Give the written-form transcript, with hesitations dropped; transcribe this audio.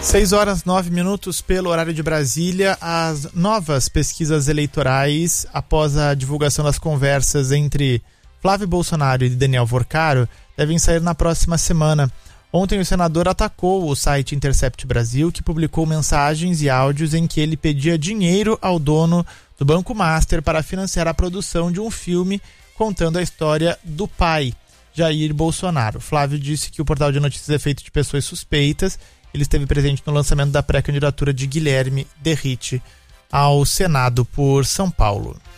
6h09 pelo horário de Brasília. As novas pesquisas eleitorais, após a divulgação das conversas entre Flávio Bolsonaro e Daniel Vorcaro, devem sair na próxima semana. Ontem o senador atacou o site Intercept Brasil, que publicou mensagens e áudios em que ele pedia dinheiro ao dono do Banco Master para financiar a produção de um filme contando a história do pai, Jair Bolsonaro. Flávio disse que o portal de notícias é feito de pessoas suspeitas. Ele esteve presente no lançamento da pré-candidatura de Guilherme Derrite ao Senado por São Paulo.